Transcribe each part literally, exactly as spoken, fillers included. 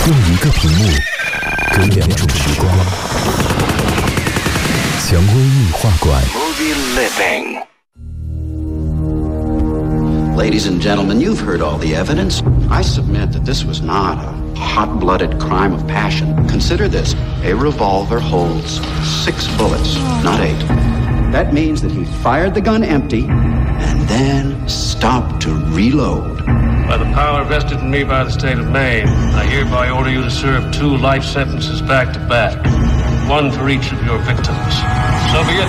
用一个屏幕隔两种时光。蔷薇映画馆。 Ladies and gentlemen, you've heard all the evidence. I submit that this was not a hot-blooded crime of passion. Consider this. A revolver holds six bullets, not eight. That means that he fired the gun empty and then stopped to reload. By the power vested in me by the state of Maine, I hereby order you to serve two life sentences back to back, one for each of your victims. So be it.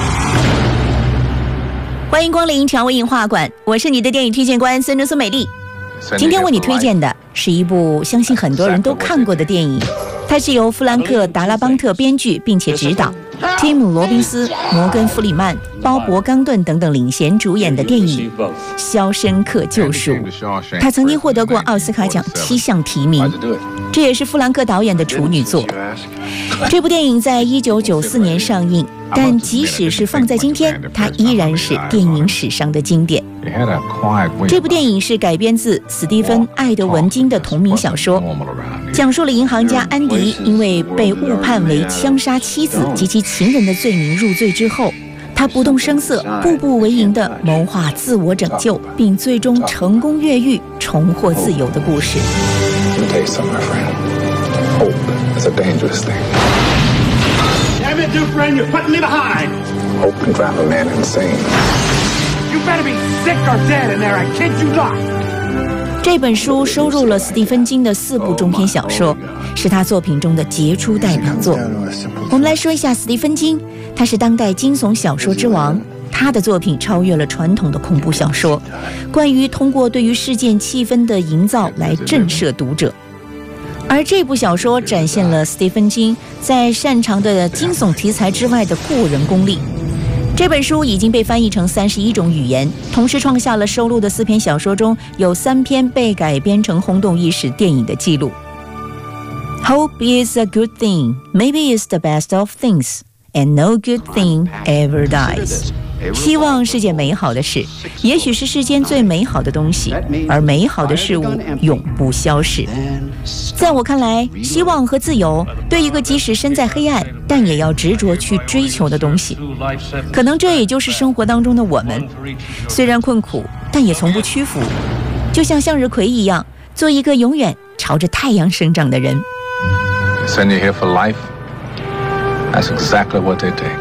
欢迎光临蔷薇映画馆，我是你的电影推荐官孙中苏美丽。今天为你推荐的是一部相信很多人都看过的电影，它是由弗兰克·达拉邦特编剧并且执导，提姆·罗宾斯、摩根·弗里曼、鲍勃·冈顿等等领衔主演的电影《肖申克救赎》。他曾经获得过奥斯卡奖七项提名，这也是弗兰克导演的处女作。这部电影在一九九四年上映，但即使是放在今天，它依然是电影史上的经典。这部电影是改编自史蒂芬·艾德文金的同名小说，讲述了银行家安迪因为被误判为枪杀妻子及其情人的罪名入罪之后，他不动声色、步步为营地谋划自我拯救，并最终成功越狱，重获自由的故事。 Damn it, new friend, you're putting me behind. Hope can drive a man insane. You better be sick or dead in there, I kid you not. 这本书收录了斯蒂芬金的四部中篇小说，是他作品中的杰出代表作。我们来说一下斯蒂芬金，他是当代惊悚小说之王，他的作品超越了传统的恐怖小说，关于通过对于事件气氛的营造来震慑读者。而这部小说展现了斯蒂芬金在擅长的惊悚题材之外的过人功力。这本书已经被翻译成三十一种语言，同时创下了收录的四篇小说中有三篇被改编成轰动一时电影的记录。Hope is a good thing, maybe it's the best of things, and no good thing ever dies. 希望是件美好的事，也许是世间最美好的东西，而美好的事物永不消逝。在我看来，希望和自由对一个即使身在黑暗但也要执着去追求的东西，可能这也就是生活当中的我们，虽然困苦但也从不屈服，就像向日葵一样，做一个永远朝着太阳生长的人。 Send you here for life? That's exactly what they take.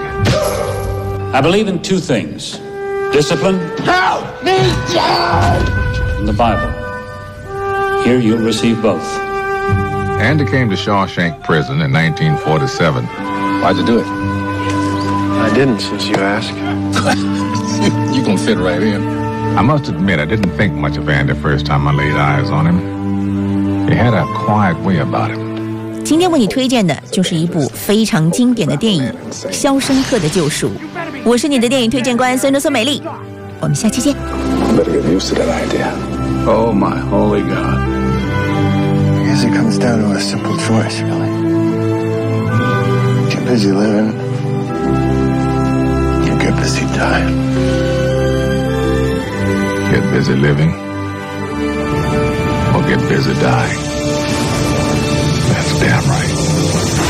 I believe in two things: discipline Help me, Joe! and the Bible. Here you'll receive both. Andy came to Shawshank Prison in nineteen forty-seven. Why'd you do it? I didn't, since you asked. You gonna fit right in. I must admit, I didn't think much of Andy first time I laid eyes on him. He had a quiet way about him. 今天为你推荐的就是一部非常经典的电影《肖申克的救赎》。我是你的电影推荐官孙中苏美丽，我们下期见。 Better get used to that idea. Oh, my holy God. I guess it comes down to a simple choice, really. Get busy living, you get busy dying. Get busy living or get busy dying.